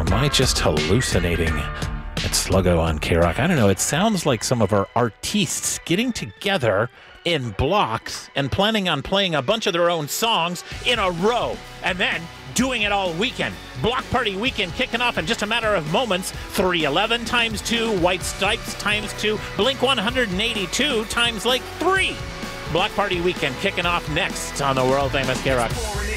am I just hallucinating? It's Sluggo on K-Rock. I don't know. It sounds like some of our artists getting together in blocks and planning on playing a bunch of their own songs in a row and then doing it all weekend. Block Party Weekend kicking off in just a matter of moments. 311 times 2, White Stripes times 2, Blink 182 times like 3. Block Party Weekend kicking off next on the world famous K-Rock.